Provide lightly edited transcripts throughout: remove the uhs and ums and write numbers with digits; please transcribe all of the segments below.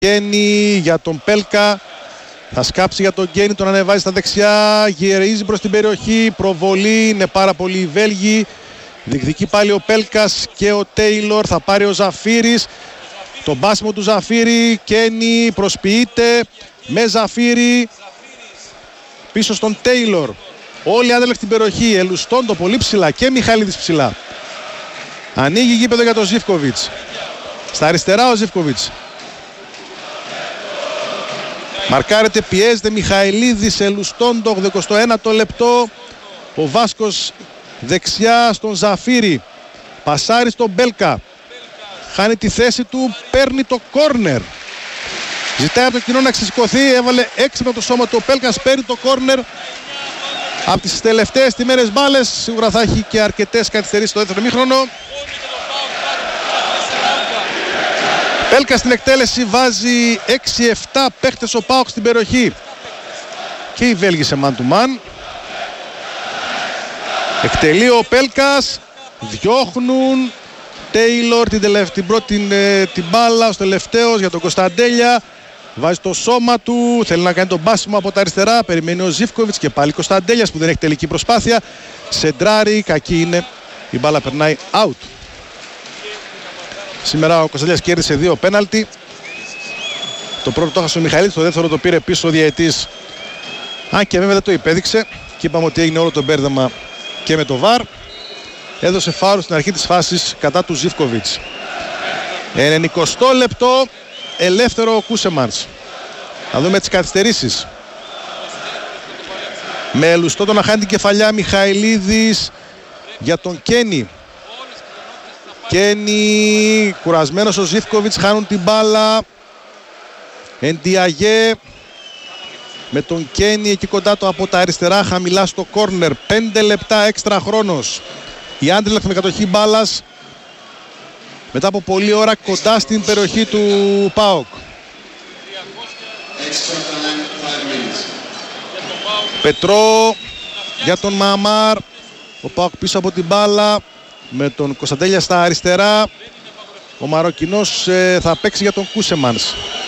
Κένι για τον Πέλκα. Θα σκάψει για τον Κένι, τον ανεβάζει στα δεξιά, γυρίζει προς την περιοχή, προβολή, είναι πάρα πολύ οι Βέλγοι. Διεκδικεί πάλι ο Πέλκας και ο Τέιλορ, θα πάρει ο Ζαφύρης. Το μπάσιμο του Ζαφύρη, Κένι προσποιείται με Ζαφύρη. Πίσω στον Τέιλορ. Όλοι οι Άντερλεχτ στην περιοχή, Ελουστόντο πολύ ψηλά και Μιχαηλίδης ψηλά. Ανοίγει γήπεδο για τον Ζίβκοβιτς. Στα αριστερά ο Ζίβκοβιτς. Μαρκάρεται, πιέζεται Μιχαηλίδης, Ελουστόντο, 81ο λεπτό. Ο Βάσκος δεξιά στον Ζαφύρη. Πασάρει στον Μπέλκα. Χάνει τη θέση του, παίρνει το κόρνερ. Ζητάει από το κοινό να ξεσηκωθεί, έβαλε έξυπνα το σώμα του. Ο Πέλκας παίρνει το κόρνερ. Από τις τελευταίες τιμέρες μπάλες, σίγουρα θα έχει και αρκετές καθυστερήσεις στο δεύτερο ημίχρονο. Πέλκας στην εκτέλεση, βάζει 6-7 παίχτες ο ΠΑΟΚ στην περιοχή. Και οι Βέλγοι σε man to man. Εκτελεί ο Πέλκας, διώχνουν. Τέιλορ την μπάλα ως τελευταίος για τον Κωνσταντέλια. Βάζει το σώμα του, θέλει να κάνει τον μπάσιμο από τα αριστερά. Περιμένει ο Ζίβκοβιτς και πάλι Κωνσταντέλιας που δεν έχει τελική προσπάθεια. Σεντράρι, κακή είναι. Η μπάλα περνάει out. Σήμερα ο Κωνσταντέλιας κέρδισε 2 πέναλτι. Το πρώτο το έχασε ο Μιχαηλίδης, το δεύτερο το πήρε πίσω ο διαιτής. Αν και βέβαια δεν το υπέδειξε. Και είπαμε ότι έγινε όλο το μπέρδεμα και με το VAR. Έδωσε φάουλ στην αρχή της φάσης κατά του Ζίβκοβιτς. 90 λεπτό, ελεύθερο ο Κούσεμανς. Θα δούμε τις καθυστερήσεις. Με Ελουστόντο να χάνει την κεφαλιά, Μιχαηλίδης για τον Κένι. Κένι, κουρασμένος ο Ζίβκοβιτς, χάνουν την μπάλα. Εντιαγέ με τον Κένι εκεί κοντά του από τα αριστερά, χαμηλά στο κόρνερ. 5 λεπτά έξτρα χρόνος. Η Άντερλεχτ με κατοχή μπάλας μετά από πολλή ώρα κοντά στην περιοχή του ΠΑΟΚ. Πετρό για τον Μαμάρ. Ο ΠΑΟΚ πίσω από την μπάλα με τον Κωνσταντέλια στα αριστερά. Ο Μαροκινός θα παίξει για τον Κούσεμανς.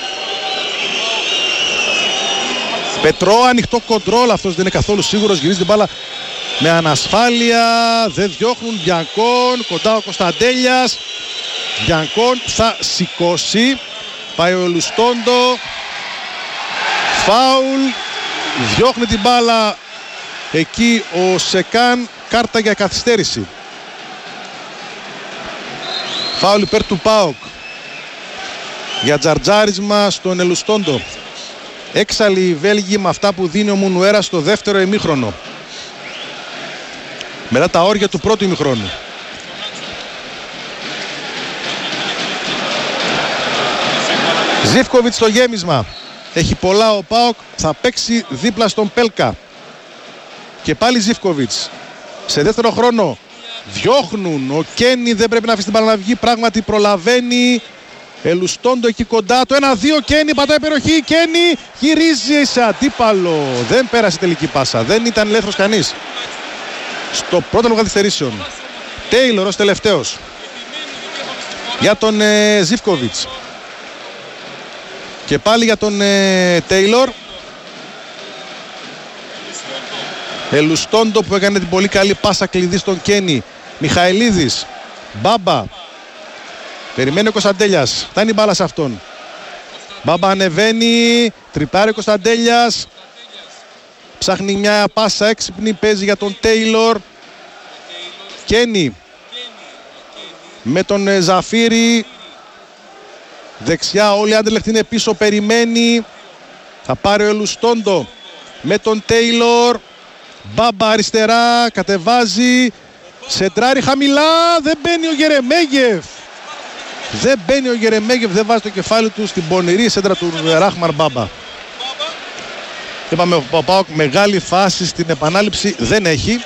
Πετρό, ανοιχτό κοντρόλ, αυτός δεν είναι καθόλου σίγουρος, γυρίζει την μπάλα με ανασφάλεια, δεν διώχνουν. Μπιανκόν, κοντά ο Κωνσταντέλιας. Μπιανκόν θα σηκώσει, πάει ο Λουστόντο, φάουλ, διώχνει την μπάλα εκεί ο Σεκάν, κάρτα για καθυστέρηση. Φάουλ υπέρ του ΠΑΟΚ για τζαρτζάρισμα στον Ελουστόντο. Έξαλλοι οι Βέλγοι με αυτά που δίνει ο Μουνουέρα στο δεύτερο ημίχρονο, μετά τα όρια του πρώτου ημιχρόνου. Ζίβκοβιτς στο γέμισμα. Έχει πολλά ο ΠΑΟΚ, θα παίξει δίπλα στον Πέλκα. Και πάλι Ζίβκοβιτς. Σε δεύτερο χρόνο διώχνουν. Ο Κένι δεν πρέπει να αφήσει την μπάλα να βγει. Πράγματι προλαβαίνει. Ελουστόντο εκεί κοντά. Το 1-2. Κένι πατάει περιοχή. Κένι γυρίζει σε αντίπαλο. Δεν πέρασε τελική πάσα. Δεν ήταν ελεύθερος κανείς στο πρώτο λόγο καθυστερήσεων. Τέιλορ ως τελευταίος για τον Ζίβκοβιτς. Και πάλι για τον Τέιλορ. Ελουστόντο που έκανε την πολύ καλή πάσα κλειδί στον Κένι. Μιχαηλίδης. Μπάμπα. Περιμένει ο Κωνσταντέλιας. Φτάνει η μπάλα σε αυτόν. Μπάμπα ανεβαίνει. Τρυπάρει ο Κωνσταντέλιας. Ψάχνει μια πάσα έξυπνη. Παίζει για τον Τέιλορ. Κένι. Με τον Ζαφύρη. Δεξιά όλοι οι Άντερλεχτ είναι πίσω. Περιμένει. Θα πάρει ο Ελουστόντο με τον Τέιλορ. Μπάμπα αριστερά. Κατεβάζει. Σεντράρι χαμηλά. Δεν μπαίνει ο Γερεμέγεφ. Δεν μπαίνει ο Γερεμέγεφ. Δεν βάζει το κεφάλι του στην πονηρή σέντρα του Ράχμαρ Μπάμπα. Είπαμε ο ΠΑΟΚ μεγάλη φάση στην επανάληψη δεν έχει.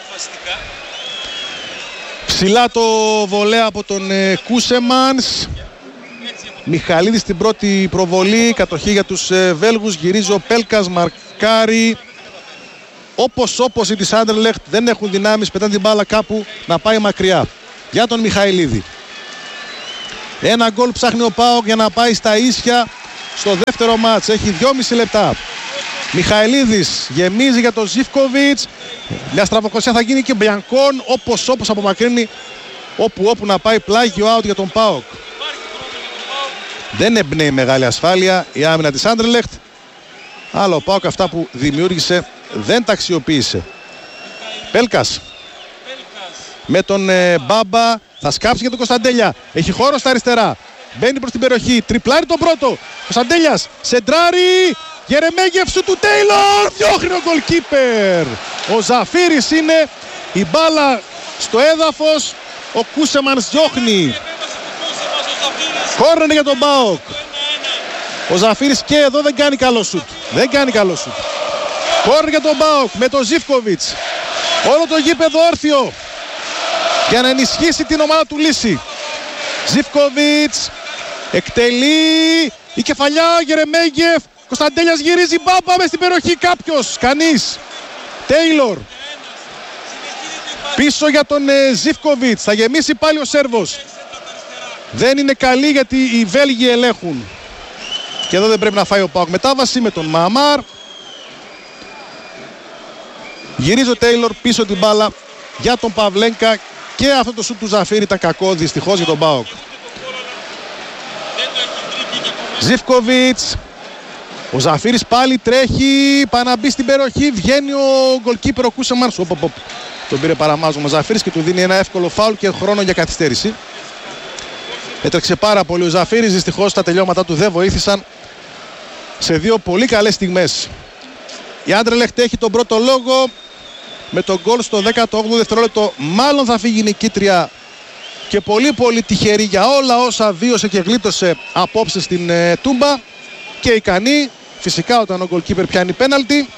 Ψηλά το βολέα από τον Κούσεμανς. Μιχαηλίδης στην πρώτη προβολή. Κατοχή για τους Βέλγους. Γυρίζει ο Πέλκας. Μαρκάρι. Όπως οι της Άντερλεχτ δεν έχουν δυνάμεις. Πετάνε την μπάλα κάπου να πάει μακριά. Για τον Μιχαηλίδη. Ένα γκολ ψάχνει ο ΠΑΟΚ για να πάει στα ίσια στο δεύτερο μάτς. Έχει 2,5 λεπτά. Μιχαηλίδης γεμίζει για τον Ζίβκοβιτς. Μια στραβοκοσιά θα γίνει και Μπιανκόν, όπως απομακρύνει όπου να πάει, πλάγιο out για τον ΠΑΟΚ. Δεν εμπνέει μεγάλη ασφάλεια η άμυνα της Άντερλεχτ, αλλά ο ΠΑΟΚ αυτά που δημιούργησε δεν τα αξιοποίησε. Πέλκας με τον Μπάμπα θα σκάψει για τον Κωνσταντέλια. Έχει χώρο στα αριστερά. Μπαίνει προς την περιοχή. Τριπλάρει τον πρώτο. Κωνσταντέλιας. Σεντράρι. Γερεμέγεφ σου του Τέιλορ. Διώχνει ο γκολκίπερ. Ο Ζαφύρης είναι. Η μπάλα στο έδαφος. Ο Κούσεμανς διώχνει. Κόρνερ για τον ΠΑΟΚ. Ο Ζαφύρης και εδώ δεν κάνει καλό σουτ. Κόρνερ για τον ΠΑΟΚ με τον Ζίβκοβιτς. Όλο το γήπεδο όρθιο για να ενισχύσει την ομάδα του Λύση. Ζίβκοβιτς εκτελεί. Η κεφαλιά, Γερεμέγεφ. Κωνσταντέλιας γυρίζει, Μπάμπα μες στην περιοχή. Κάποιος, κανείς. Τέιλορ. Πίσω για τον Ζίβκοβιτς. Θα γεμίσει πάλι ο Σέρβος. Δεν είναι καλή γιατί οι Βέλγοι ελέγχουν. Και εδώ δεν πρέπει να φάει ο ΠΑΟΚ. Μετάβαση με τον Μαμάρ. Γυρίζει ο Τέιλορ πίσω την μπάλα για τον Παυλένκα. Και αυτό το σουτ του Ζαφύρη ήταν κακό δυστυχώς για τον ΠΑΟΚ. Ζίβκοβιτς. Ο Ζαφύρης πάλι τρέχει. Πάει να μπει στην περιοχή. Βγαίνει ο γκολκίπερ ο Κούσεμανς. Τον πήρε παραμάζωμα ο Ζαφύρης και του δίνει ένα εύκολο φάουλ και χρόνο για καθυστέρηση. Έτρεξε πάρα πολύ ο Ζαφύρης. Δυστυχώς τα τελειώματά του δεν βοήθησαν σε δύο πολύ καλές στιγμές. Η Άντερλεχτ έχει τον πρώτο λόγο με τον γκολ στο 18ο δευτερόλεπτο. Μάλλον θα φύγει νικήτρια και πολύ πολύ τυχερή για όλα όσα βίωσε και γλίτωσε απόψε στην Τούμπα και ικανή φυσικά όταν ο γκολκίπερ πιάνει πέναλτι.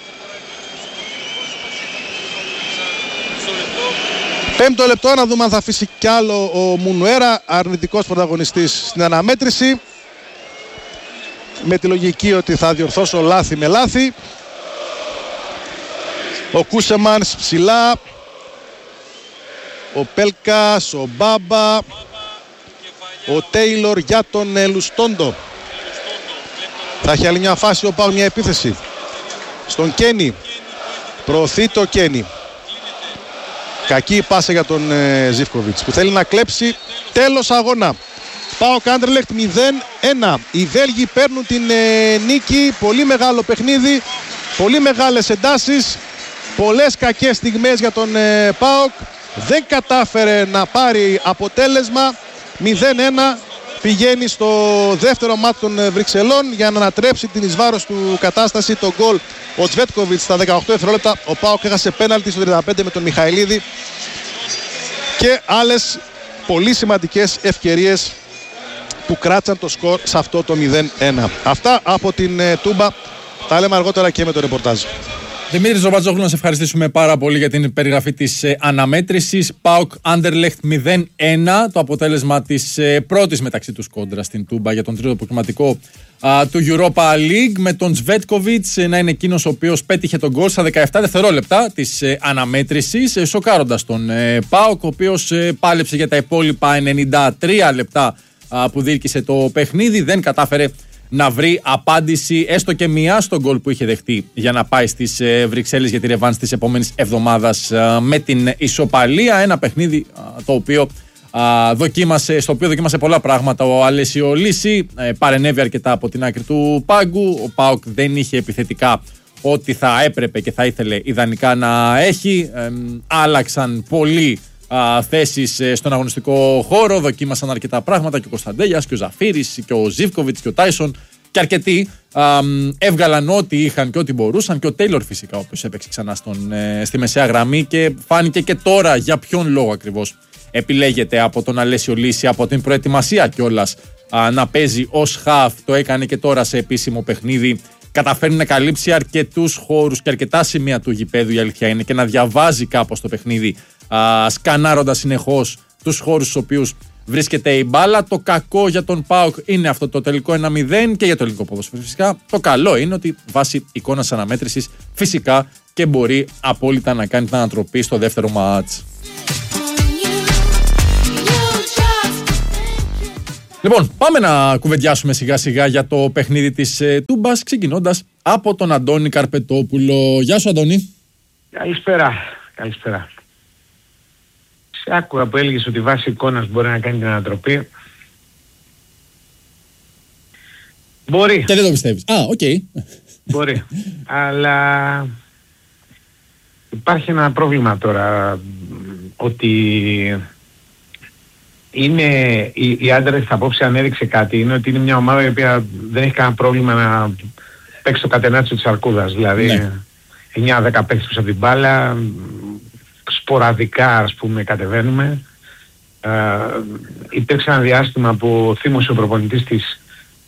Πέμπτο λεπτό, να δούμε αν θα αφήσει κι άλλο ο Μουνουέρα, αρνητικός πρωταγωνιστής στην αναμέτρηση, με τη λογική ότι θα διορθώσω λάθη με λάθη. Ο Κούσεμανς ψηλά, ο Πέλκας, ο Μπάμπα, ο Τέιλορ για τον Λουστόντο. Θα έχει άλλη μια φάση ο ΠΑΟΚ, μια επίθεση στον Κένι. Προωθεί το Κένι. Κακή η πάσα για τον Ζίβκοβιτς που θέλει να κλέψει. Τέλος αγώνα. ΠΑΟΚ Άντερλεχτ 0-1. Οι Βέλγοι παίρνουν την νίκη. Πολύ μεγάλο παιχνίδι. Πολύ μεγάλες εντάσεις. Πολλές κακές στιγμές για τον ΠΑΟΚ. Δεν κατάφερε να πάρει αποτέλεσμα. 0-1. Πηγαίνει στο δεύτερο μάτι των Βρυξελών για να ανατρέψει την εις βάρος του κατάσταση. Το γκολ ο Τσβέτκοβιτς στα 18 δευτερόλεπτα. Ο ΠΑΟΚ έχασε πέναλτι στο 35 με τον Μιχαηλίδη. Και άλλες πολύ σημαντικές ευκαιρίες που κράτησαν το σκορ σε αυτό το 0-1. Αυτά από την Τούμπα. Τα λέμε αργότερα και με το ρεπορτάζ. Δημήτρη Ζομπατζόγλου, να σε ευχαριστήσουμε πάρα πολύ για την περιγραφή της αναμέτρησης. ΠΑΟΚ Άντερλεχτ 0-1, το αποτέλεσμα της πρώτης μεταξύ τους κόντρα στην Τούμπα για τον τρίτο προκριματικό του Europa League, με τον Σβέτκοβιτς να είναι εκείνος ο οποίος πέτυχε τον γκολ στα 17 δευτερόλεπτα της αναμέτρησης, σοκάροντας τον ΠΑΟΚ, ο οποίος πάλεψε για τα υπόλοιπα 93 λεπτά που διήρκησε το παιχνίδι. Δεν κατάφερε να βρει απάντηση έστω και μία στον γκολ που είχε δεχτεί για να πάει στις Βρυξέλλες για τη ρεβάνς της επόμενης εβδομάδας με την ισοπαλία. Ένα παιχνίδι το οποίο στο οποίο δοκίμασε πολλά πράγματα ο Αλέσιο Λύση, παρενέβη αρκετά από την άκρη του πάγκου. Ο ΠΑΟΚ δεν είχε επιθετικά ό,τι θα έπρεπε και θα ήθελε ιδανικά να έχει. Άλλαξαν πολύ θέσεις στον αγωνιστικό χώρο, δοκίμασαν αρκετά πράγματα και ο Κωνσταντέλιας και ο Ζαφύρης και ο Ζίβκοβιτς και ο Τάισον και αρκετοί έβγαλαν ό,τι είχαν και ό,τι μπορούσαν, και ο Τέιλορ φυσικά, ο οποίος έπαιξε ξανά στη μεσαία γραμμή και φάνηκε και τώρα για ποιον λόγο ακριβώς επιλέγεται από τον Αλέσιο Λύση, από την προετοιμασία κιόλας να παίζει ως χαφ. Το έκανε και τώρα σε επίσημο παιχνίδι. Καταφέρνει να καλύψει αρκετούς χώρους και αρκετά σημεία του γηπέδου, η αλήθεια είναι, και να διαβάζει κάπως το παιχνίδι, σκανάροντας συνεχώς τους χώρους στους οποίους βρίσκεται η μπάλα. Το κακό για τον ΠΑΟΚ είναι αυτό το τελικό 1-0 και για το ελληνικό ποδόσφαιρο φυσικά. Το καλό είναι ότι βάσει εικόνας αναμέτρησης φυσικά και μπορεί απόλυτα να κάνει την ανατροπή στο δεύτερο μάτς. Λοιπόν, πάμε να κουβεντιάσουμε σιγά σιγά για το παιχνίδι της Τούμπας, ξεκινώντας από τον Αντώνη Καρπετόπουλο. Γεια σου, Αντώνη. Καλησπέρα. Σε άκουγα που έλεγες ότι βάσει εικόνας μπορεί να κάνει την ανατροπή. Μπορεί. Και δεν το πιστεύεις. Οκ. Μπορεί. Αλλά υπάρχει ένα πρόβλημα τώρα, ότι είναι η Άντερλεχτ απόψε ανέδειξε κάτι, είναι ότι είναι μια ομάδα η οποία δεν έχει κανένα πρόβλημα να παίξει το κατενάτσιο της αρκούδας. Δηλαδή 9-10 παίκτες από την μπάλα, σποραδικά ας πούμε κατεβαίνουμε. Υπήρξε ένα διάστημα που θύμωσε ο προπονητής της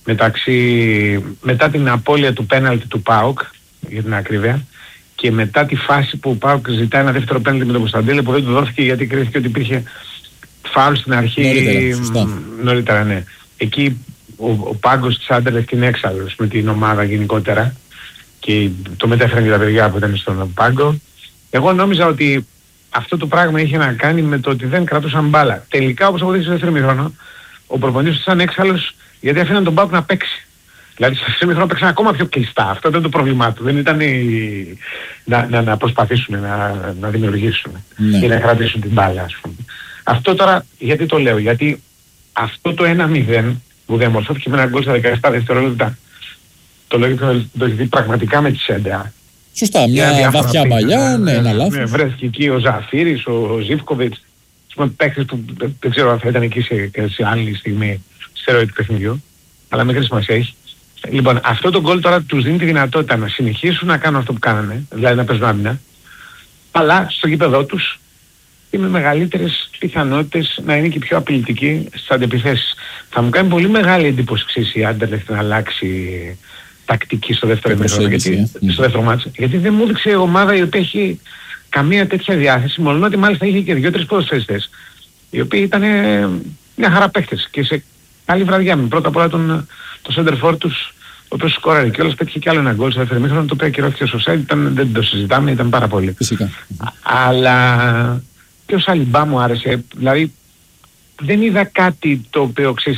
μετά την απώλεια του πέναλτι του ΠΑΟΚ, για την ακρίβεια, και μετά τη φάση που ο ΠΑΟΚ ζητάει ένα δεύτερο πέναλτι με τον Κωνσταντέλε που δεν του δόθηκε γιατί κρίθηκε ότι υπήρχε φάουλ στην αρχή νωρίτερα, ναι. Εκεί ο πάγκος της Άντερλεχτ είναι έξαλλος με την ομάδα γενικότερα και το μετέφεραν και τα παιδιά που ήταν στον πάγκο. Εγώ νόμιζα ότι αυτό το πράγμα είχε να κάνει με το ότι δεν κρατούσαν μπάλα. Τελικά, όπως αποδείξει στο δεύτερο ημίχρονο, ο προπονητής ήταν έξαλλος γιατί αφήναν τον ΠΑΟΚ να παίξει. Δηλαδή στο δεύτερο ημίχρονο παίξαν ακόμα πιο κλειστά. Αυτό ήταν το πρόβλημά του. Δεν ήταν να προσπαθήσουν να δημιουργήσουν ή να κρατήσουν την μπάλα, ας πούμε. Αυτό τώρα γιατί το λέω? Γιατί αυτό το 1-0 που διαμορφώθηκε με ένα γκολ στα 17 δευτερόλεπτα, το λέω και το έχει δει πραγματικά με τη Σέντα. Σωστά, μια βαθιά παλιά, ένα λάθος. Βρέθηκε εκεί ο Ζαφύρης, ο Ζίβκοβιτς, παίκτες που δεν ξέρω αν θα ήταν εκεί σε άλλη στιγμή στη ροή του παιχνιδιού, αλλά μικρή σημασία έχει. Λοιπόν, αυτό το γκολ τώρα τους δίνει τη δυνατότητα να συνεχίσουν να κάνουν αυτό που κάνανε, δηλαδή να παίζουν άμυνα, αλλά στο γήπεδό τους και με μεγαλύτερες πιθανότητες να είναι και πιο απειλητικοί στις αντεπιθέσεις. Θα μου κάνει πολύ μεγάλη εντύπωση η Άντερλεχτ να αλλάξει τακτική στο δεύτερο ημίχρονο, στο δεύτερο μάτσο. Γιατί δεν μου έδειξε η ομάδα η οποία έχει καμία τέτοια διάθεση, μόνο ότι μάλιστα είχε και 2-3 ποδοσφαιριστές, οι οποίοι ήταν μια χαρά παίχτες και σε καλή βραδιά. Πρώτα απ' όλα το center for τους, ο οποίος σκόραρε και όλος πέτυχε κι άλλο ένα γκολ στο δεύτερο ημίχρονο, το οποίο ακυρώθηκε στο site, δεν το συζητάμε, ήταν πάρα πολύ. Φυσικά. Αλλά και ο Σαλιμπά μου άρεσε, δηλαδή δεν είδα κάτι το οποίο ξέρεις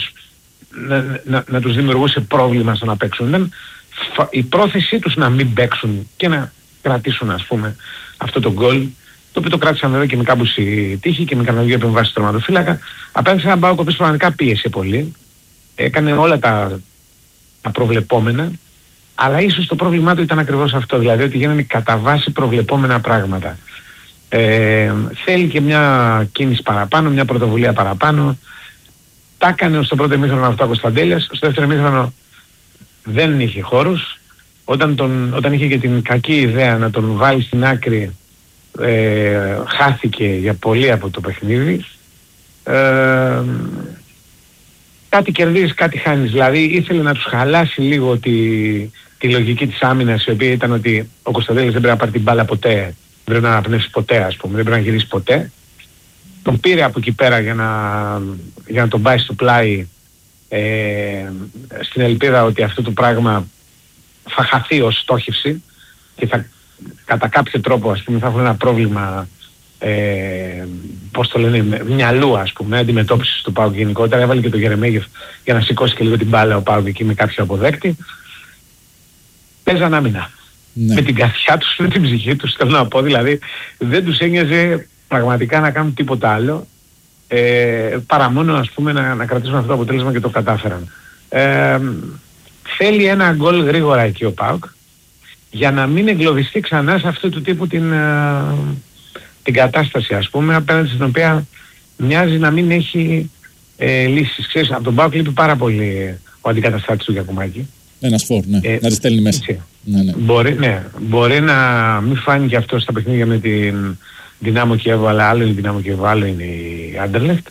να τους δημιουργούσε πρόβλημα στο να παίξουν. Η πρόθεσή τους να μην παίξουν και να κρατήσουν ας πούμε αυτό το γκολ, το οποίο το κράτησαν βέβαια και με κάμποση τύχη και με κανένα δύο επεμβάσεις στο τερματοφύλακα, απέναντι σε έναν ΠΑΟΚ ο οποίος πραγματικά πίεσε πολύ, έκανε όλα τα προβλεπόμενα, αλλά ίσως το πρόβλημά του ήταν ακριβώς αυτό, δηλαδή ότι γίνανε κατά βάση προβλεπόμενα πράγματα. Θέλει και μια κίνηση παραπάνω, μια πρωτοβουλία παραπάνω. Τα έκανε στο πρώτο ημίχρονο αυτό ο Κωνσταντέλιας, στο δεύτερο ημίχρονο δεν είχε χώρους. Όταν είχε και την κακή ιδέα να τον βάλει στην άκρη, χάθηκε για πολύ από το παιχνίδι. Κάτι κερδίζεις, κάτι χάνεις. Δηλαδή ήθελε να τους χαλάσει λίγο τη λογική της άμυνας, η οποία ήταν ότι ο Κωνσταντέλιας δεν πρέπει να πάρει την μπάλα ποτέ, δεν πρέπει να αναπνεύσει ποτέ ας πούμε, δεν πρέπει να γυρίσει ποτέ. Τον πήρε από εκεί πέρα για να τον πάει στο πλάι, στην ελπίδα ότι αυτό το πράγμα θα χαθεί ως στόχευση και θα, κατά κάποιο τρόπο ας πούμε θα έχουν ένα πρόβλημα πώς το λένε, μυαλού ας πούμε, αντιμετώπισης του ΠΑΟΚ γενικότερα. Έβαλε και το Γερεμέγεφ για να σηκώσει και λίγο την μπάλα ο ΠΑΟΚ εκεί με κάποιο αποδέκτη. Παίζαν άμυνα. Ναι. Με την καρδιά τους, με την ψυχή τους, θέλω να πω, δηλαδή δεν τους ένοιαζε πραγματικά να κάνουν τίποτα άλλο, παρά μόνο ας πούμε να κρατήσουν αυτό το αποτέλεσμα και το κατάφεραν. Θέλει ένα γκολ γρήγορα εκεί ο ΠΑΟΚ για να μην εγκλωβιστεί ξανά σε αυτού του τύπου την κατάσταση ας πούμε, απέναντι στην οποία μοιάζει να μην έχει λύσεις. Ξέρεις, από τον ΠΑΟΚ λείπει πάρα πολύ ο αντικαταστάτης του Γιακουμάκη. Ένας φόρ, ναι, να τη στέλνει μέσα. Ναι. Μπορεί να μην φάνηκε αυτό στα παιχνίδια με την Δυνάμο Κιέβο, αλλά άλλο είναι η Δυνάμο Κιέβο, άλλο είναι η Άντερλεχτ.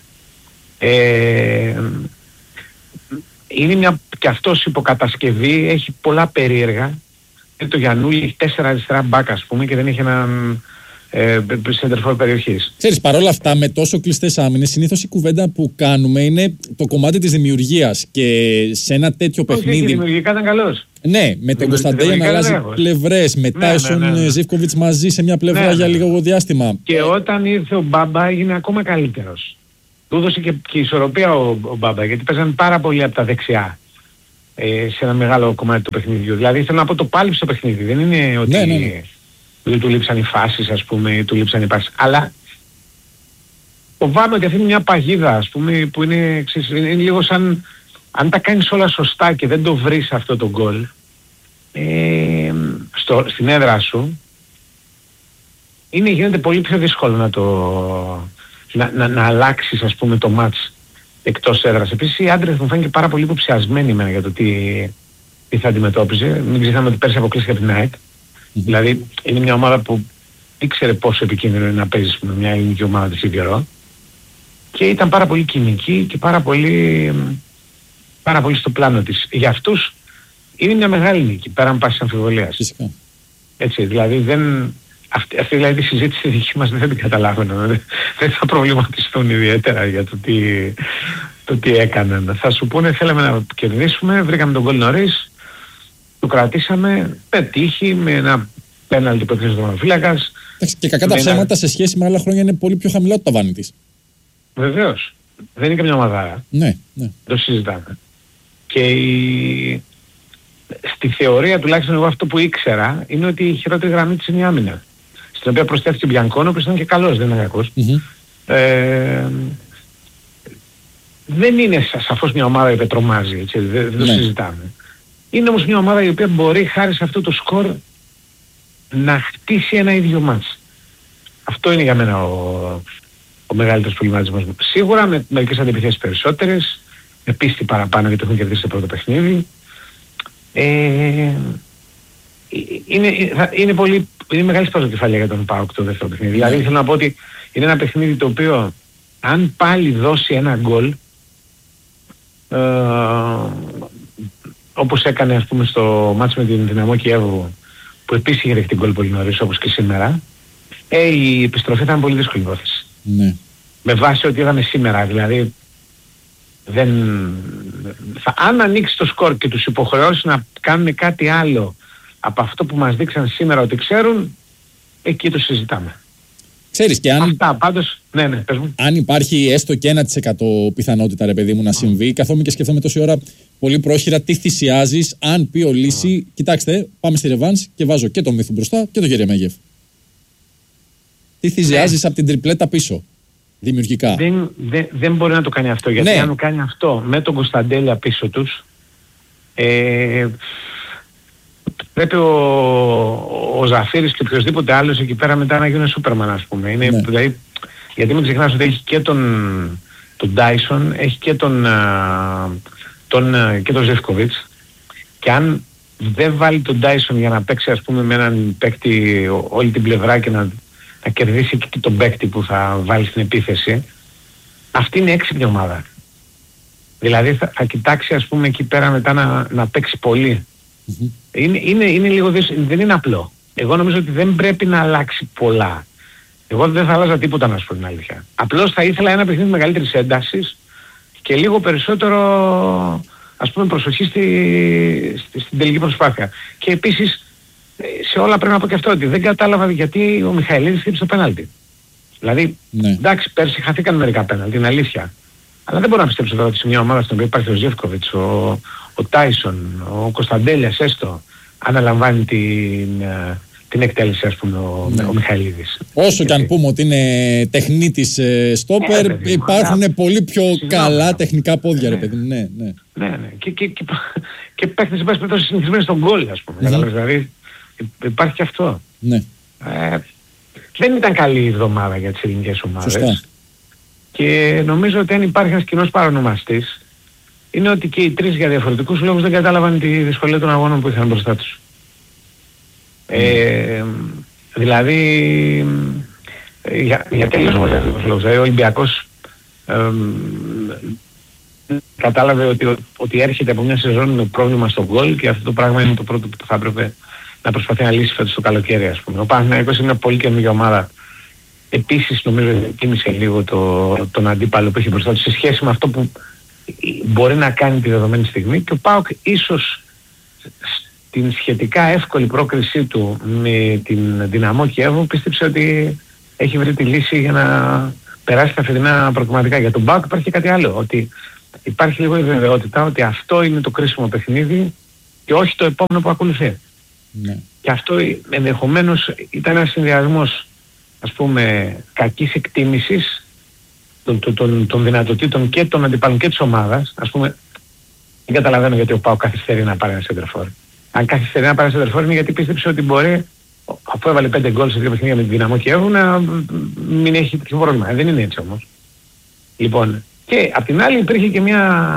Είναι μια και αυτός υποκατασκευή, έχει πολλά περίεργα. Το Γιαννούλη έχει 4 αριστερά μπακ ας πούμε και δεν έχει έναν σεντερφόρ περιοχής. Ξέρεις, παρόλα αυτά με τόσο κλειστές άμυνες, συνήθως η κουβέντα που κάνουμε είναι το κομμάτι της δημιουργίας και σε ένα τέτοιο παιχνίδι. Δημιουργικά ήταν καλός. Ναι, με τον Κωνσταντέλια να αλλάζει πλευρές, με Τάισον Ζίβκοβιτς μαζί σε μια πλευρά για λίγο διάστημα. Και όταν ήρθε ο Μπάμπα έγινε ακόμα καλύτερος. του έδωσε και ισορροπία ο Μπάμπα, γιατί παίζαν πάρα πολύ από τα δεξιά σε ένα μεγάλο κομμάτι του παιχνιδιού. Δηλαδή θέλω να πω, το πάλιψε το παιχνίδι. Δεν είναι ότι δεν του λείψαν οι φάσεις, ας πούμε, ή του λείψαν οι πάσεις. Αλλά φοβάμαι ότι αυτή είναι μια παγίδα, ας πούμε, που είναι λίγο σαν, αν τα κάνεις όλα σωστά και δεν το βρεις αυτό το γκολ στην έδρα σου, γίνεται πολύ πιο δύσκολο να αλλάξεις, ας πούμε, το μάτς εκτός έδρας. Επίσης οι άντρες μου φάνηκε πάρα πολύ υποψιασμένοι εμένα για το τι θα αντιμετώπιζε. Μην ξεχνάμε ότι πέρσι αποκλείστηκε από την ΑΕΚ. Δηλαδή είναι μια ομάδα που ήξερε πόσο επικίνδυνο είναι να παίζεις με μια ελληνική ομάδα της καιρό. Και ήταν πάρα πολύ κοινική και πάρα πολύ στο πλάνο της. Για αυτούς είναι μια μεγάλη νίκη, πέραν πάσης αμφιβολίας. Φυσικά. Έτσι, δηλαδή αυτή δηλαδή τη συζήτηση δική μας δεν την καταλάβαιναν. Δεν θα προβληματιστούν ιδιαίτερα για το τι έκαναν. Θα σου πούνε θέλαμε να κερδίσουμε, βρήκαμε τον γκολ νωρίς, το κρατήσαμε, πετύχει με ένα πέναλτι που έπαιξε ο τερματοφύλακας. Και κακά τα ψέματα σε σχέση με άλλα χρόνια είναι πολύ πιο χαμηλό το ταβάνι της. Βεβαίως. Δεν είναι καμιά ομαδάρα. Ναι. Το συζητάμε. Και στη θεωρία, τουλάχιστον εγώ αυτό που ήξερα, είναι ότι η χειρότερη γραμμή της είναι η άμυνα. Στην οποία προσθέθηκε ο Μπιανκόνο, που ήταν και καλός, δεν είναι κακός. Δεν είναι σαφώς μια ομάδα η οποία τρομάζει, έτσι, δεν το συζητάμε. Είναι όμως μια ομάδα η οποία μπορεί χάρη σε αυτό το σκορ να χτίσει ένα ίδιο μάτς. Αυτό είναι για μένα ο μεγαλύτερος προβληματισμός μου. Σίγουρα με μερικές αντιπιθέσεις περισσότερες, με πίστη παραπάνω γιατί έχουν κερδίσει το πρώτο παιχνίδι. Είναι μεγάλη σπαζοκεφαλία για τον ΠΑΟΚ το δεύτερο παιχνίδι. Δηλαδή θέλω να πω ότι είναι ένα παιχνίδι το οποίο αν πάλι δώσει ένα γκολ, όπως έκανε ας πούμε στο μάτς με την Δυναμό Κιέβου, που επίσης είχε δεχτεί γκολ πολύ νωρίς όπως και σήμερα, η επιστροφή θα είναι πολύ δύσκολη υπόθεση. Ναι. Με βάση ότι είδαμε σήμερα, δηλαδή αν ανοίξει το σκορ και τους υποχρεώσει να κάνουν κάτι άλλο από αυτό που μας δείξαν σήμερα ότι ξέρουν, εκεί το συζητάμε. Ξέρεις, και αν, αυτά πάντως, ναι, πες μου. Αν υπάρχει έστω και 1% πιθανότητα, ρε παιδί μου, να συμβεί, καθόμουν και σκεφτόμαι τόση ώρα πολύ πρόχειρα τι θυσιάζεις αν πει ο Λύση, κοιτάξτε, πάμε στη ρεβάνς και βάζω και το Μύθου μπροστά και το Γερεμέγεφ. Τι θυσιάζεις από την τριπλέτα πίσω, δημιουργικά. Δεν μπορεί να το κάνει αυτό, γιατί αν το κάνει αυτό με τον Κωνσταντέλια πίσω τους, πρέπει ο Ζαφύρης και οποιοσδήποτε άλλος εκεί πέρα μετά να γίνουν Σούπερμαν, ας πούμε. Δηλαδή, γιατί μην ξεχνάς ότι έχει και τον Ντάισον, έχει και τον Ζεύκοβιτς, και αν δεν βάλει τον Ντάισον για να παίξει, ας πούμε, με έναν παίκτη όλη την πλευρά και να κερδίσει και τον παίκτη που θα βάλει στην επίθεση, αυτή είναι έξυπνη ομάδα. Δηλαδή θα κοιτάξει, ας πούμε, εκεί πέρα μετά να παίξει πολύ. Είναι λίγο δεν είναι απλό. Εγώ νομίζω ότι δεν πρέπει να αλλάξει πολλά. Εγώ δεν θα αλλάζα τίποτα, να σου πω την αλήθεια. Απλώς θα ήθελα ένα παιχνίδι μεγαλύτερης έντασης και λίγο περισσότερο, ας πούμε, προσοχή στην τελική προσπάθεια. Και επίσης σε όλα πρέπει να πω και αυτό, ότι δεν κατάλαβα γιατί ο Μιχαηλίδης χτύπησε το πέναλτι. Δηλαδή, εντάξει, πέρσι χαθήκαν μερικά πέναλτι, είναι αλήθεια. Αλλά δεν μπορώ να πιστέψω τώρα ότι σε μια ομάδα στην οποία υπάρχει ο Ζεύκοβιτς, ο Τάισον, ο Κωνσταντέλιας έστω, αναλαμβάνει την εκτέλεση, ας πούμε, ο Μιχαηλίδης. Όσο και αν πούμε ότι είναι τεχνίτης στόπερ, υπάρχουν πολύ πιο καλά τεχνικά πόδια, ρε παιδί. Ναι. Και παίχτες εν πάση περιπτώσει συνηθισμένοι στον γκολ, ας πούμε. Δηλαδή υπάρχει και αυτό. Ναι. Δεν ήταν καλή η εβδομάδα για τις ελληνικές ομάδες. Σωστά. Και νομίζω ότι αν υπάρχει ένας κοινός παρονομαστής, είναι ότι και οι τρεις για διαφορετικούς λόγους δεν κατάλαβαν τη δυσκολία των αγώνων που είχαν μπροστά τους. Δηλαδή, για τελείως διαφορετικούς λόγους. Ο Ολυμπιακός κατάλαβε ότι έρχεται από μια σεζόν με πρόβλημα στο γκολ και αυτό το πράγμα είναι το πρώτο που θα έπρεπε να προσπαθεί να λύσει φέτος το καλοκαίρι, ας πούμε. Ο Παναθηναϊκός είναι μια πολύ καινούργια ομάδα. Επίσης νομίζω κίνησε λίγο τον αντίπαλο που έχει μπροστά του σε σχέση με αυτό που μπορεί να κάνει τη δεδομένη στιγμή, και ο ΠΑΟΚ ίσως στην σχετικά εύκολη πρόκρισή του με την Δυναμό Κιέβου πίστεψε ότι έχει βρει τη λύση για να περάσει τα φετινά προκριματικά. Για τον ΠΑΟΚ υπάρχει και κάτι άλλο, ότι υπάρχει λίγο η βεβαιότητα ότι αυτό είναι το κρίσιμο παιχνίδι και όχι το επόμενο που ακολουθεί. Ναι. Και αυτό ενδεχομένως ήταν ένας συνδυασμός, ας πούμε, κακής εκτίμησης των δυνατοτήτων και των αντιπάλων και της ομάδας. Ας πούμε, δεν καταλαβαίνω γιατί ο ΠΑΟΚ καθυστερεί να πάρει ένα σεντερφόρ. Αν καθυστερεί να πάρει ένα σεντερφόρ είναι γιατί πίστεψε ότι μπορεί, αφού έβαλε 5 γκολ σε 2 παιχνίδια με την Δυναμό Κιέβου, να μην έχει τέτοιο πρόβλημα. Δεν είναι έτσι όμως. Λοιπόν, και απ' την άλλη υπήρχε και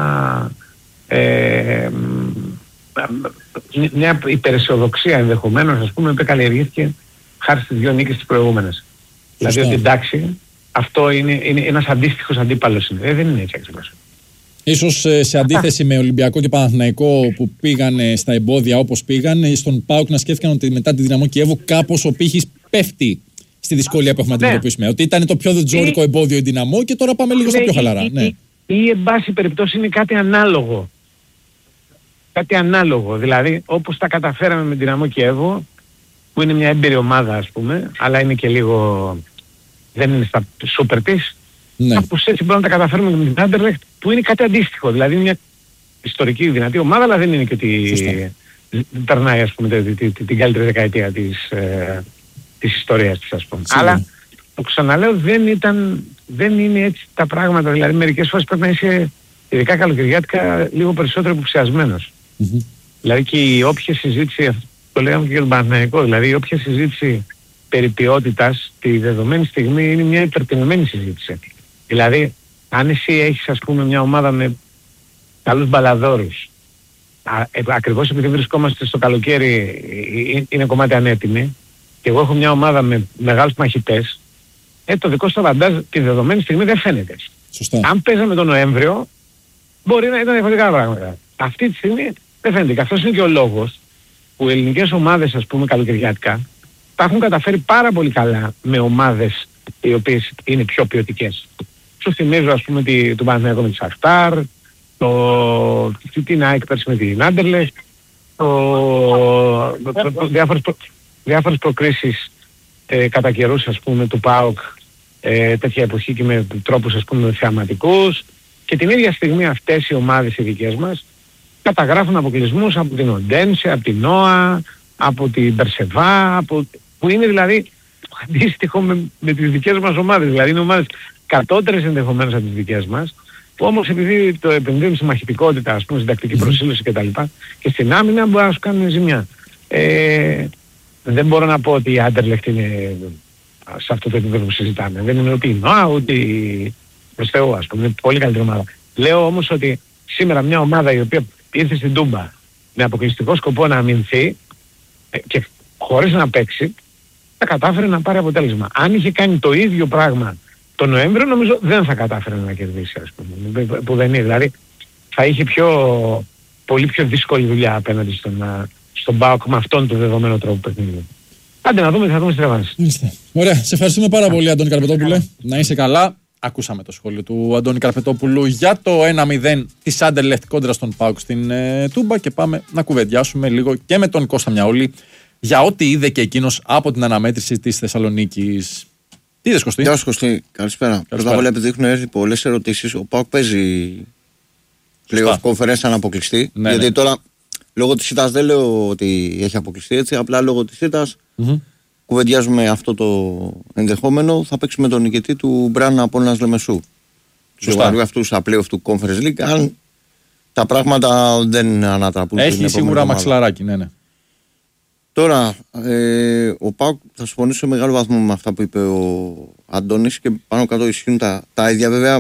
μια υπεραισιοδοξία ενδεχομένως, ας πούμε, που καλλιεργήθηκε χάρη στις 2 νίκες τις προηγούμενες. Δηλαδή ότι εντάξει, αυτό είναι ένας αντίστοιχος αντίπαλος. Δεν είναι έτσι ακριβώς. Ίσως σε αντίθεση με Ολυμπιακό και Παναθηναϊκό που πήγανε στα εμπόδια όπως πήγαν, στον ΠΑΟΚ να σκέφτηκαν ότι μετά τη Δυναμό Κιέβου κάπως ο πύχης πέφτει στη δυσκολία που έχουμε αντιμετωπίσει. Ότι ήταν το πιο τζόρικο εμπόδιο η Δυναμό και τώρα πάμε λίγο στα πιο χαλαρά. Ή εν πάση περιπτώσει είναι κάτι ανάλογο. Κάτι ανάλογο. Δηλαδή όπως τα καταφέραμε με την Δυναμό Κιέβου, που είναι μια έμπειρη ομάδα ας πούμε, αλλά είναι και λίγο, δεν είναι στα σούπερ της. Ναι. Κάπως έτσι μπορούμε να τα καταφέρουμε με την Άντερλεχτ, που είναι κάτι αντίστοιχο. Δηλαδή είναι μια ιστορική δυνατή ομάδα, αλλά δεν είναι και ότι περνάει ας πούμε την καλύτερη δεκαετία της ιστορίας της ας πούμε. Αλλά το ξαναλέω, δεν είναι έτσι τα πράγματα. Δηλαδή μερικές φορές πρέπει να είσαι, ειδικά καλοκαιριάτικα, λίγο περισσότερο υποψιασμένος. Δηλαδή και η όποια συζήτηση, το λέγαμε και για τον Παναθηναϊκό, δηλαδή η όποια συζήτηση περί ποιότητας τη δεδομένη στιγμή είναι μια υπερτιμημένη συζήτηση. Δηλαδή αν εσύ έχεις ας πούμε μια ομάδα με καλούς μπαλαδόρους, ακριβώς επειδή βρισκόμαστε στο καλοκαίρι είναι κομμάτι ανέτοιμη, και εγώ έχω μια ομάδα με μεγάλους μαχητές, το δικό σου αβαντάζ τη δεδομένη στιγμή δεν φαίνεται. Σωστά. Αν παίζαμε τον Νοέμβριο μπορεί να ήταν διαφορετικά πράγματα. Αυτή τη στιγμή δεν φαίνεται. Και αυτός είναι και ο λόγος που οι ελληνικές ομάδες ας πούμε καλοκαιριάτικα τα έχουν καταφέρει πάρα πολύ καλά με ομάδες οι οποίες είναι πιο ποιοτικές. Σου θυμίζω ας πούμε τον Παναθηναϊκό με τη Σαχτάρ, την ΑΕΚ πέρσι με την Άντερλεχτ, διάφορες προκρίσεις κατά καιρούς ας πούμε του ΠΑΟΚ τέτοια εποχή και με τρόπους ας πούμε θεαματικούς, και την ίδια στιγμή αυτές οι ομάδες οι δικές μας καταγράφουν αποκλεισμούς από την Οντένσε, από την ΝΟΑ, από την Περσεβά, που είναι δηλαδή αντίστοιχο με τις δικές μας ομάδες. Δηλαδή είναι ομάδες κατώτερες ενδεχομένως από τις δικές μας, που όμως επειδή το επενδύουν στη μαχητικότητα, ας πούμε, στην τακτική προσήλωση κτλ. Και στην άμυνα μπορεί να σου κάνουν ζημιά. Δεν μπορώ να πω ότι η Άντερλεχτ είναι σε αυτό το επίπεδο που συζητάμε. Δεν είναι ούτε η ΝΟΑ, ούτε η προς Θεού, ας πούμε. Είναι πολύ καλύτερη ομάδα. Λέω όμως ότι σήμερα μια ομάδα η οποία ήρθε στην Τούμπα με αποκλειστικό σκοπό να αμυνθεί και χωρίς να παίξει, θα κατάφερε να πάρει αποτέλεσμα. Αν είχε κάνει το ίδιο πράγμα τον Νοέμβριο, νομίζω δεν θα κατάφερε να κερδίσει, ας πούμε. Που δεν είναι. Δηλαδή θα είχε πολύ πιο δύσκολη δουλειά απέναντι στον ΠΑΟΚ με αυτόν τον δεδομένο τρόπο παιχνιδιού. Άντε να δούμε, θα δούμε στη ρευάνση. Ωραία, σε ευχαριστούμε πάρα πολύ, Αντώνη Καρπετόπουλε. Να είσαι καλά. Ακούσαμε το σχόλιο του Αντώνη Καρπετόπουλου για το 1-0 της Άντερλεχτ κόντρα στον ΠΑΟΚ στην Τούμπα, και πάμε να κουβεντιάσουμε λίγο και με τον Κώστα Μιαούλη για ό,τι είδε και εκείνος από την αναμέτρηση της Θεσσαλονίκης. Τι είδες, Κωστή? Γεια σου, Κωστή. Καλησπέρα. Πρώτα απ' όλα, επειδή έχουν έρθει πολλές ερωτήσεις, ο ΠΑΟΚ παίζει playoff conference αν αποκλειστεί. Ναι, γιατί ναι. τώρα λόγω της ήττας δεν λέω ότι έχει αποκλειστεί έτσι, απλά λόγω της ήττας κουβεντιάζουμε αυτό το ενδεχόμενο. Θα παίξουμε τον νικητή του Μπραν Απόλλωνας Λεμεσού. Του βαρύ αυτού στα playoff του Conference League, αν τα πράγματα δεν ανατραπούν. Έχει σίγουρα μαξιλαράκι, ναι. Τώρα, ο ΠΑΟΚ, θα συμφωνήσω σε μεγάλο βαθμό με αυτά που είπε ο Αντώνης και πάνω κάτω ισχύουν τα ίδια. Βέβαια,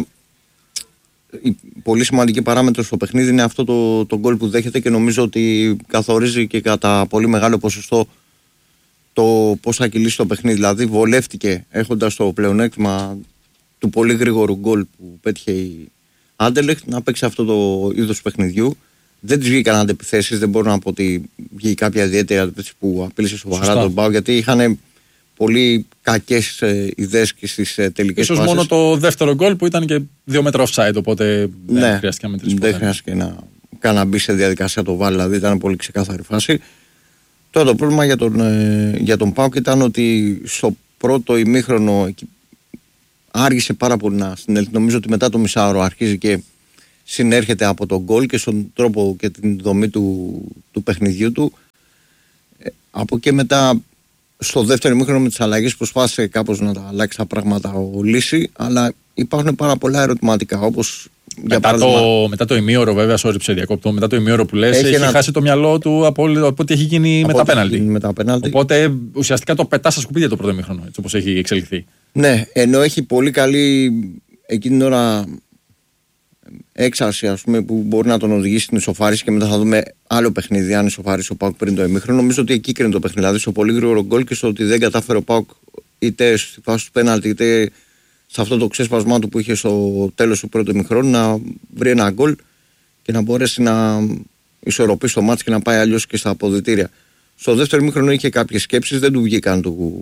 η πολύ σημαντική παράμετρο στο παιχνίδι είναι αυτό το γκολ που δέχεται, και νομίζω ότι καθορίζει και κατά πολύ μεγάλο ποσοστό το πώς θα κυλήσει το παιχνίδι. Δηλαδή, βολεύτηκε έχοντας το πλεονέκτημα του πολύ γρήγορου γκολ που πέτυχε η Άντερλεχτ να παίξει αυτό το είδος παιχνιδιού. Δεν τις βγήκαν αντεπιθέσεις, δεν μπορώ να πω ότι βγήκε κάποια ιδιαίτερη αντεπιθέση που απείλησε σοβαρά τον ΠΑΟΚ, γιατί είχαν πολύ κακές ιδέες και στις τελικές ίσως φάσεις. Μόνο το δεύτερο γκολ που ήταν και 2 μέτρα offside, οπότε δεν χρειάστηκε να μετρήσει. Δεν χρειάστηκε να μπει σε διαδικασία το βάλει, δηλαδή ήταν πολύ ξεκάθαρη φάση. Τώρα το πρόβλημα για τον ΠΑΟΚ ήταν ότι στο πρώτο ημίχρονο, άργησε πάρα πολύ να συνέλθει. Νομίζω ότι μετά το μισάωρο αρχίζει και συνέρχεται από τον γκολ και στον τρόπο και την δομή του παιχνιδιού του. Από εκεί μετά, στο δεύτερο ημίχρονο με τις αλλαγές, προσπάθησε κάπως να τα αλλάξει τα πράγματα ο Λύση, αλλά υπάρχουν πάρα πολλά ερωτηματικά, όπως μετά το ημίωρο, βέβαια, διακόπτω. Μετά το ημίωρο που λες, έχει χάσει το μυαλό του από ό,τι έχει γίνει με τα πέναλτι. Οπότε ουσιαστικά το πετά στα σκουπίδια το πρώτο ημίχρονο, έτσι όπως έχει εξελιχθεί. Ναι, ενώ έχει πολύ καλή εκείνη την ώρα έξαρση, ας πούμε, που μπορεί να τον οδηγήσει στην ισοφάριση και μετά θα δούμε άλλο παιχνίδι αν ισοφάρισε ο ΠΑΟΚ πριν το ημίχρονο. Νομίζω ότι εκεί κρίνει το παιχνίδι. Δηλαδή στο πολύ γρήγορο γκολ και στο ότι δεν κατάφερε ο ΠΑΟΚ είτε στη φάση του πέναλτι είτε σε αυτό το ξέσπασμά του που είχε στο τέλος του πρώτου ημιχρόνου να βρει ένα γκολ και να μπορέσει να ισορροπήσει το μάτς και να πάει αλλιώς και στα αποδυτήρια. Στο δεύτερο ημίχρονο είχε κάποιες σκέψεις, δεν του βγήκαν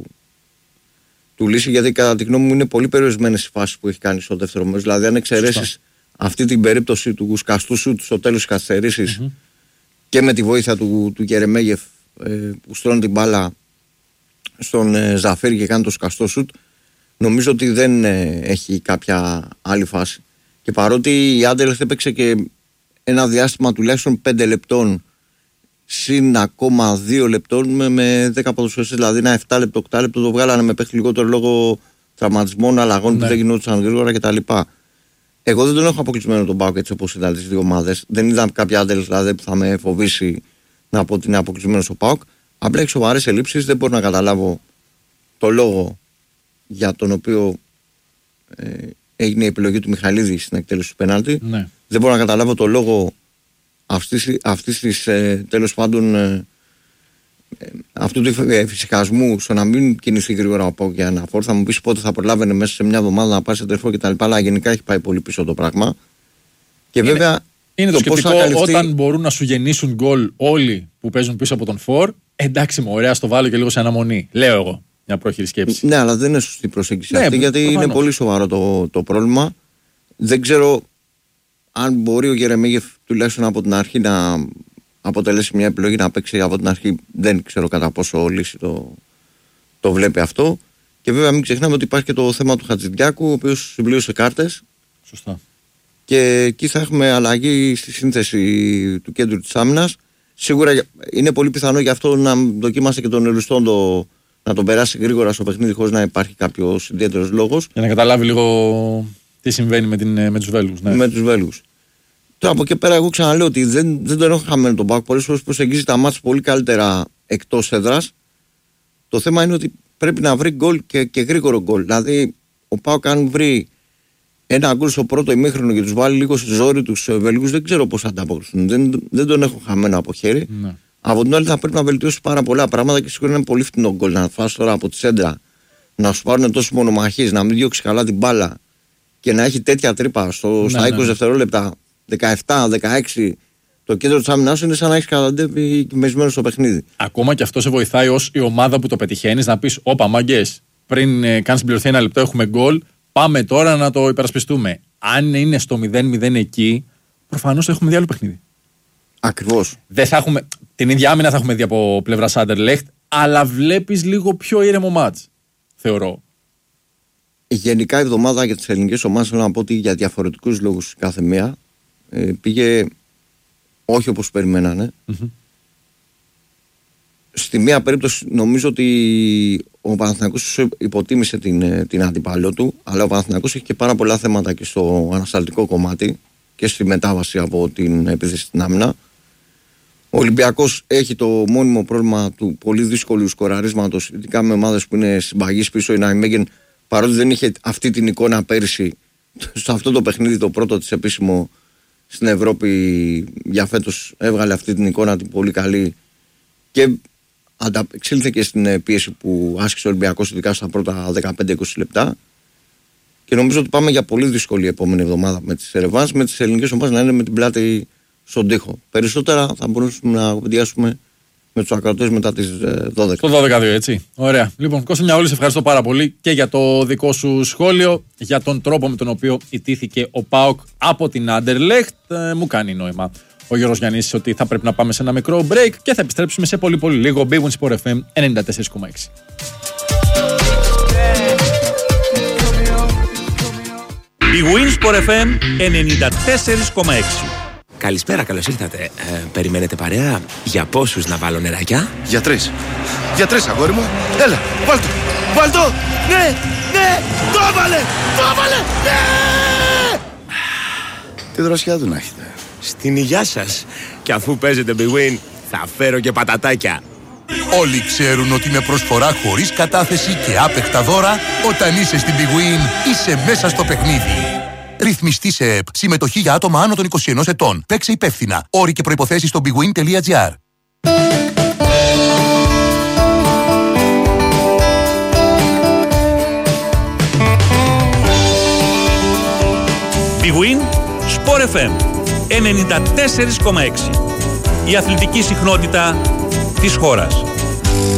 του Λύση, γιατί κατά τη γνώμη μου είναι πολύ περιορισμένες οι φάσεις που έχει κάνει στο δεύτερο μέρος. Δηλαδή, αν εξαιρέσεις αυτή την περίπτωση του σκαστού σουτ στο τέλος της καθυστερήσης και με τη βοήθεια του Γερεμέγεφ που στρώνει την μπάλα στον Ζαφίρι και κάνει το σκαστό σουτ, νομίζω ότι δεν έχει κάποια άλλη φάση. Και παρότι η Άντερλεχτ έπαιξε και ένα διάστημα τουλάχιστον 5 λεπτών συν ακόμα 2 λεπτών με 10 ποδοσφαιριστές, δηλαδή ένα 7 λεπτό, 8 λεπτό το βγάλανε με παίχτη λιγότερο λόγω τραυματισμών, αλλαγών που δεν γινόντουσαν γρήγορα κτλ. Εγώ δεν τον έχω αποκλεισμένο τον ΠΑΟΚ έτσι όπως ήταν τις δύο ομάδες. Δεν είδα κάποια Άντερλεχτ δηλαδή που θα με φοβήσει να πω ότι είναι αποκλεισμένο ο ΠΑΟΚ. Απλά έχει σοβαρές ελλείψεις, δεν μπορώ να καταλάβω το λόγο για τον οποίο έγινε η επιλογή του Μιχαλίδη στην εκτέλεση του πενάλτη. Ναι. Δεν μπορώ να καταλάβω το λόγο αυτής της τέλος πάντων αυτού του εφησυχασμού στο να μην κινηθεί γρήγορα από για να φόρ. Θα μου πεις πότε θα προλάβαινε μέσα σε μια εβδομάδα να πάει σε τερφό κτλ. Αλλά γενικά έχει πάει πολύ πίσω το πράγμα. Και βέβαια είναι το σκεπτικό όταν μπορούν να σου γεννήσουν γκολ όλοι που παίζουν πίσω από τον φόρ. Εντάξει, μου ωραία, στο βάλω και λίγο σε αναμονή. Λέω εγώ. Μια πρόχειρη σκέψη. Ναι, αλλά δεν είναι σωστή προσέγγιση αυτή, γιατί είναι πολύ σοβαρό το πρόβλημα. Δεν ξέρω αν μπορεί ο Γερεμέγεφ τουλάχιστον από την αρχή να αποτελέσει μια επιλογή να παίξει από την αρχή. Δεν ξέρω κατά πόσο ο Λύση το βλέπει αυτό. Και βέβαια μην ξεχνάμε ότι υπάρχει και το θέμα του Χατζηδιάκου, ο οποίος συμπλήρωσε κάρτες. Σωστά. Και εκεί θα έχουμε αλλαγή στη σύνθεση του κέντρου της άμυνας. Σίγουρα είναι πολύ πιθανό γι' αυτό να δοκίμασε και τον Ελουστόντο να τον περάσει γρήγορα στο παιχνίδι χωρίς να υπάρχει κάποιος ιδιαίτερος λόγος. Για να καταλάβει λίγο τι συμβαίνει με τους Βέλγους. Ναι. Με τους Βέλγους. Τώρα από εκεί πέρα, εγώ ξαναλέω ότι δεν τον έχω χαμένο τον ΠΑΟΚ. Πολλές φορές προσεγγίζει τα μάτς πολύ καλύτερα εκτός έδρας. Το θέμα είναι ότι πρέπει να βρει γκολ και γρήγορο γκολ. Δηλαδή, ο ΠΑΟΚ αν βρει ένα γκολ στο πρώτο ημίχρονο και τους βάλει λίγο στη ζόρι τους Βέλγους, δεν ξέρω πώς θα ανταποκριθούν. Δεν τον έχω χαμένο από χέρι. Ναι. Από την άλλη, θα πρέπει να βελτιώσει πάρα πολλά πράγματα και σίγουρα είναι πολύ φτηνό γκολ. Να φας τώρα από τη σέντρα, να σου πάρουν τόσοι μονομαχείς, να μην διώξει καλά την μπάλα και να έχει τέτοια τρύπα στα 20 δευτερόλεπτα, 17-16. Το κέντρο της άμυνας είναι σαν να έχει καταντεύει μεσημένο στο παιχνίδι. Ακόμα και αυτό σε βοηθάει ως η ομάδα που το πετυχαίνεις να πεις: όπα, μάγκες, πριν κάνεις συμπληρωθεί ένα λεπτό, έχουμε γκολ. Πάμε τώρα να το υπερασπιστούμε. Αν είναι στο 0-0 εκεί, προφανώς έχουμε δει άλλο παιχνίδι. Ακριβώς. Δεν θα έχουμε, την ίδια άμυνα θα έχουμε δει από πλευρά Άντερλεχτ, αλλά βλέπεις λίγο πιο ήρεμο μάτς, θεωρώ. Γενικά η εβδομάδα για τις ελληνικές ομάδες, θέλω να πω ότι για διαφορετικούς λόγους κάθε μία πήγε όχι όπως περιμένανε. Mm-hmm. Στη μία περίπτωση νομίζω ότι ο Παναθηναϊκός υποτίμησε την αντίπαλό του, αλλά ο Παναθηναϊκός έχει και πάρα πολλά θέματα και στο ανασταλτικό κομμάτι και στη μετάβαση από την επίθεση στην άμυνα. Ο Ολυμπιακός έχει το μόνιμο πρόβλημα του πολύ δύσκολου σκοραρίσματος, ειδικά με ομάδες που είναι συμπαγείς πίσω. Η Νάιμεγεν, παρότι δεν είχε αυτή την εικόνα πέρυσι, σε αυτό το παιχνίδι το πρώτο της επίσημο στην Ευρώπη για φέτος έβγαλε αυτή την εικόνα την πολύ καλή και εξήλθε και στην πίεση που άσκησε ο Ολυμπιακός, ειδικά στα πρώτα 15-20 λεπτά. Και νομίζω ότι πάμε για πολύ δύσκολη επόμενη εβδομάδα με τις Ερεβάνς, με τις ελληνικές ομάδες να είναι με την πλάτη στον τοίχο. Περισσότερα θα μπορούσαμε να κουβεντιάσουμε με τους ακροατές μετά τις 12. Το 12-2, έτσι. Ωραία. Λοιπόν, Κώστα Μιαούλη, σε ευχαριστώ πάρα πολύ και για το δικό σου σχόλιο, για τον τρόπο με τον οποίο ιτήθηκε ο ΠΑΟΚ από την Άντερλεχτ. Μου κάνει νόημα ο Γιώργος Γιαννής ότι θα πρέπει να πάμε σε ένα μικρό break και θα επιστρέψουμε σε πολύ πολύ λίγο. Big Win Sport FM 94,6. Big Win Sport FM 94,6. Καλησπέρα, καλώς ήρθατε. Περιμένετε παρέα? Για πόσους να βάλω νεράκια? Για 3. Για 3, αγόρι μου. Έλα, βάλτο. Βάλτο. Ναι, ναι. Το έβαλε. Το έβαλε. Ναι. Τι δροσιά του να έχετε. Στην υγειά σας. Και αφού παίζετε Big Win, θα φέρω και πατατάκια. Όλοι ξέρουν ότι με προσφορά χωρίς κατάθεση και άπεχτα δώρα, όταν είσαι στην Big Win, είσαι μέσα στο παιχνίδι. Ρυθμιστή σε ΕΠ. Συμμετοχή για άτομα άνω των 21 ετών. Παίξε υπεύθυνα. Όροι και προϋποθέσεις στο bigwin.gr. Big Win Sport FM 94,6. Η αθλητική συχνότητα της χώρας.